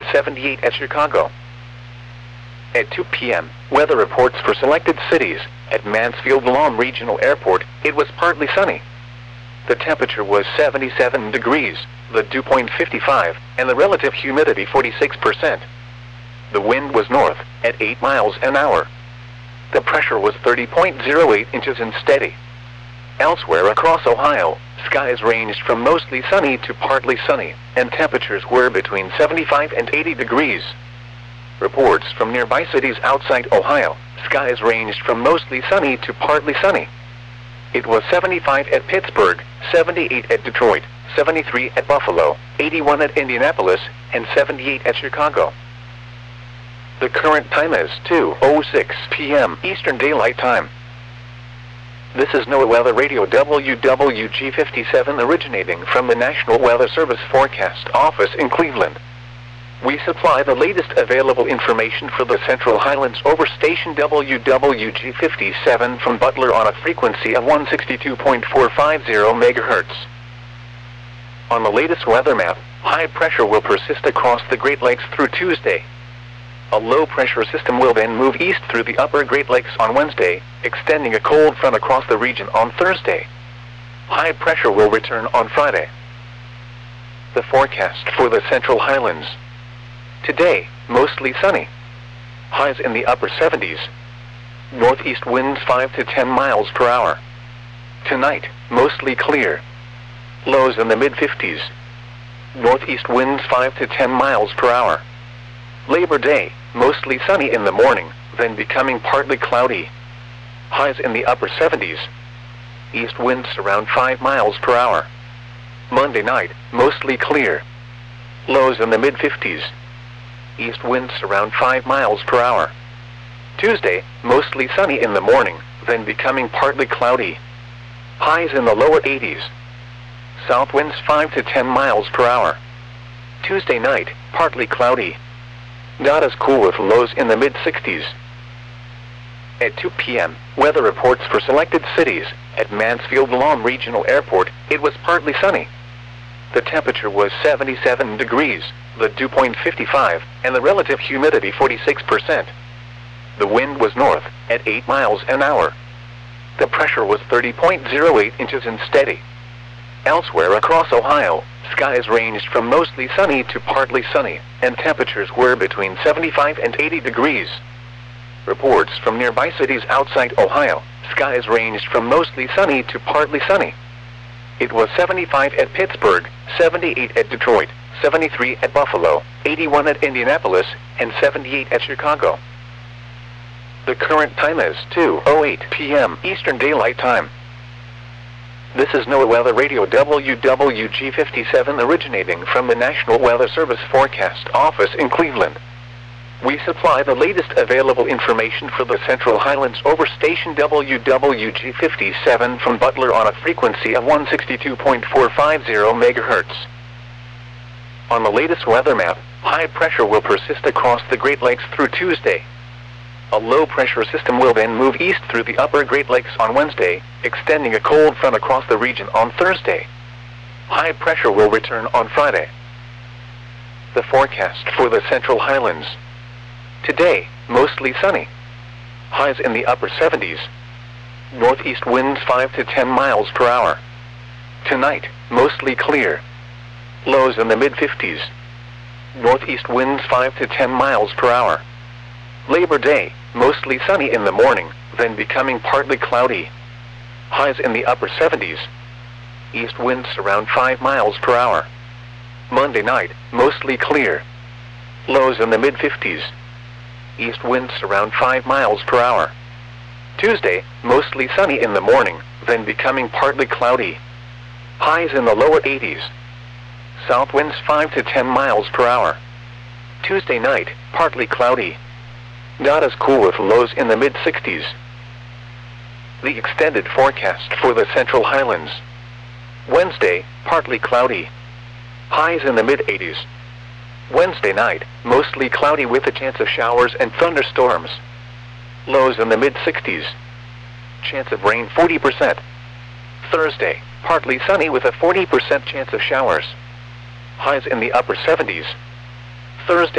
78 at Chicago. At 2 p.m., weather reports for selected cities. At Mansfield Lawn Regional Airport, it was partly sunny. The temperature was 77 degrees, the dew point 55, and the relative humidity 46%. The wind was north, at 8 miles an hour. The pressure was 30.08 inches and steady. Elsewhere across Ohio, skies ranged from mostly sunny to partly sunny, and temperatures were between 75 and 80 degrees. Reports from nearby cities outside Ohio, skies ranged from mostly sunny to partly sunny. It was 75 at Pittsburgh, 78 at Detroit, 73 at Buffalo, 81 at Indianapolis, and 78 at Chicago. The current time is 2:06 p.m. Eastern Daylight Time. This is NOAA Weather Radio WWG57 originating from the National Weather Service Forecast Office in Cleveland. We supply the latest available information for the Central Highlands over station WWG57 from Butler on a frequency of 162.450 MHz. On the latest weather map, high pressure will persist across the Great Lakes through Tuesday. A low-pressure system will then move east through the upper Great Lakes on Wednesday, extending a cold front across the region on Thursday. High pressure will return on Friday. The forecast for the Central Highlands. Today, mostly sunny. Highs in the upper 70s. Northeast winds 5 to 10 miles per hour. Tonight, mostly clear. Lows in the mid-50s. Northeast winds 5 to 10 miles per hour. Labor Day, mostly sunny in the morning, then becoming partly cloudy. Highs in the upper 70s. East winds around 5 miles per hour. Monday night, mostly clear. Lows in the mid-50s. East winds around 5 miles per hour. Tuesday, mostly sunny in the morning, then becoming partly cloudy. Highs in the lower 80s. South winds 5 to 10 miles per hour. Tuesday night, partly cloudy. Not as cool with lows in the mid-60s. At 2 p.m., weather reports for selected cities. At Mansfield Lawn Regional Airport, it was partly sunny. The temperature was 77 degrees, the dew point 55, and the relative humidity 46%. The wind was north, at 8 miles an hour. The pressure was 30.08 inches and steady. Elsewhere across Ohio, skies ranged from mostly sunny to partly sunny, and temperatures were between 75 and 80 degrees. Reports from nearby cities outside Ohio, skies ranged from mostly sunny to partly sunny. It was 75 at Pittsburgh, 78 at Detroit, 73 at Buffalo, 81 at Indianapolis, and 78 at Chicago. The current time is 2:08 p.m. Eastern Daylight Time. This is NOAA Weather Radio WWG57 originating from the National Weather Service Forecast Office in Cleveland. We supply the latest available information for the Central Highlands over station WWG57 from Butler on a frequency of 162.450 MHz. On the latest weather map, high pressure will persist across the Great Lakes through Tuesday. A low-pressure system will then move east through the upper Great Lakes on Wednesday, extending a cold front across the region on Thursday. High pressure will return on Friday. The forecast for the Central Highlands. Today, mostly sunny. Highs in the upper 70s. Northeast winds 5 to 10 miles per hour. Tonight, mostly clear. Lows in the mid-50s. Northeast winds 5 to 10 miles per hour. Labor Day, mostly sunny in the morning, then becoming partly cloudy. Highs in the upper 70s. East winds around 5 miles per hour. Monday night, mostly clear. Lows in the mid-50s. East winds around 5 miles per hour. Tuesday, mostly sunny in the morning, then becoming partly cloudy. Highs in the lower 80s. South winds 5 to 10 miles per hour. Tuesday night, partly cloudy. Not as cool with lows in the mid-60s. The extended forecast for the Central Highlands. Wednesday, partly cloudy. Highs in the mid-80s. Wednesday night, mostly cloudy with a chance of showers and thunderstorms. Lows in the mid-60s. Chance of rain 40%. Thursday, partly sunny with a 40% chance of showers. Highs in the upper 70s. Thursday